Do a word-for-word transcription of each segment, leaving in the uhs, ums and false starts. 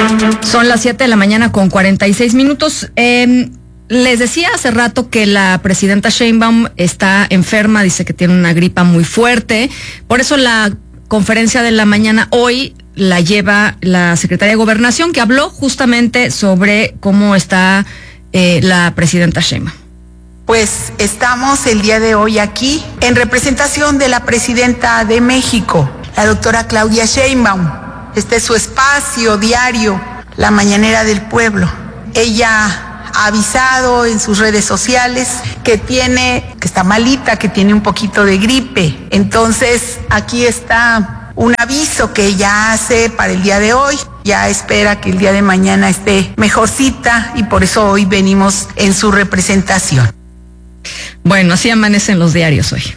Son las siete de la mañana con cuarenta y seis minutos. Eh, les decía hace rato que la presidenta Sheinbaum está enferma, dice que tiene una gripa muy fuerte. Por eso la conferencia de la mañana hoy la lleva la secretaria de Gobernación, que habló justamente sobre cómo está eh, la presidenta Sheinbaum. Pues estamos el día de hoy aquí en representación de la presidenta de México, la doctora Claudia Sheinbaum. Este es su espacio diario, la mañanera del pueblo. Ella ha avisado en sus redes sociales que tiene, que está malita, que tiene un poquito de gripe. Entonces, aquí está un aviso que ella hace para el día de hoy. Ya espera que el día de mañana esté mejorcita y por eso hoy venimos en su representación. Bueno, así amanecen los diarios hoy.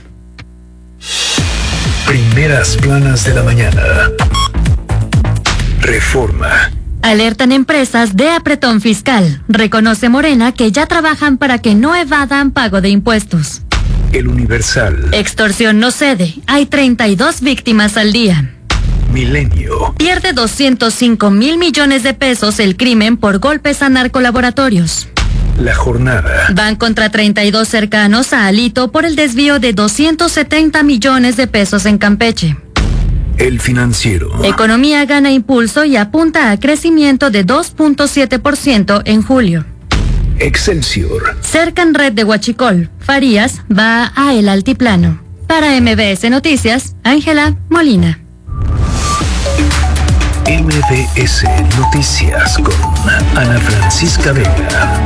Primeras planas de la mañana. Reforma. Alertan empresas de apretón fiscal. Reconoce Morena que ya trabajan para que no evadan pago de impuestos. El Universal. Extorsión no cede. Hay treinta y dos víctimas al día. Milenio. Pierde doscientos cinco mil millones de pesos el crimen por golpes a narcolaboratorios. La Jornada. Van contra treinta y dos cercanos a Alito por el desvío de doscientos setenta millones de pesos en Campeche. El Financiero. Economía gana impulso y apunta a crecimiento de dos punto siete por ciento en julio. Excelsior. Cercan red de Huachicol. Farías va a El Altiplano. Para M B S Noticias, Ángela Molina. M B S Noticias con Ana Francisca Vega.